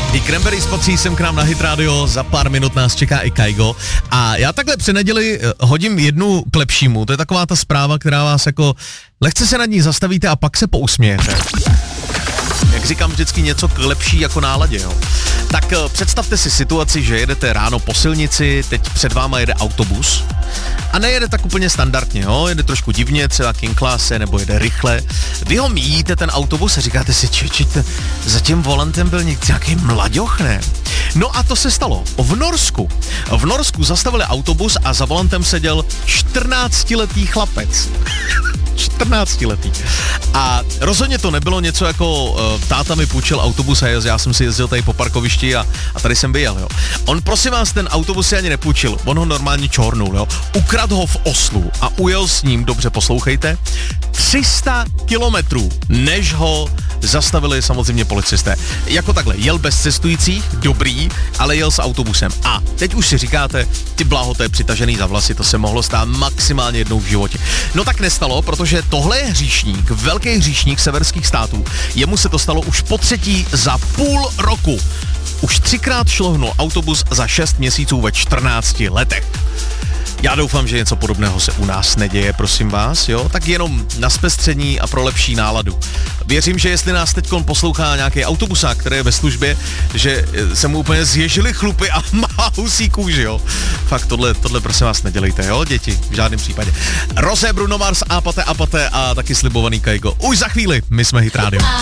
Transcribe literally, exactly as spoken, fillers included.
I Cranberries patří sem k nám na Hit Radio, za pár minut nás čeká i Kaigo. A já takhle při neděli hodím jednu k lepšímu, to je taková ta zpráva, která vás jako lehce se nad ní zastavíte a pak se pousmějete. Jak říkám vždycky něco k lepší jako náladě, jo. Tak představte si situaci, že jedete ráno po silnici, teď před váma jede autobus a nejede tak úplně standardně, jo, jede trošku divně, třeba King Classe, nebo jede rychle. Vy ho míjíte ten autobus a říkáte si, či, za tím volantem byl nějaký mlaďoch, ne? No a to se stalo v Norsku. V Norsku zastavili autobus a za volantem seděl čtrnáctiletý chlapec. čtrnáctiletý. A rozhodně to nebylo něco jako uh, táta mi půjčil autobus a já jsem si jezdil tady po parkovišti a, a tady jsem vyjel, jo. On prosím vás ten autobus si ani nepůjčil, on ho normálně čornul, jo. Ukradl ho v Oslu a ujel s ním, dobře poslouchejte, tři sta kilometrů, než ho zastavili samozřejmě policisté. Jako takhle, jel bez cestujících, dobrý, ale jel s autobusem. A teď už si říkáte, ty bláho, to je přitažený za vlasy, to se mohlo stát maximálně jednou v životě. No tak nestalo, protože tohle je hříšník, velký hříšník severských států. Jemu se to stalo už po třetí za půl roku. Už třikrát šlohnul autobus za šest měsíců ve čtrnácti letech. Já doufám, že něco podobného se u nás neděje, prosím vás, jo? Tak jenom na zpestření a pro lepší náladu. Věřím, že jestli nás teďkon poslouchá nějaký autobusák, který je ve službě, že se mu úplně zježily chlupy a má husí kůži, jo? Fakt tohle, tohle prosím vás nedělejte, jo, děti? V žádném případě. Rosé, Bruno Mars, Apate, Apate a taky slibovaný Kaigo. Už za chvíli, my jsme Hit Radio.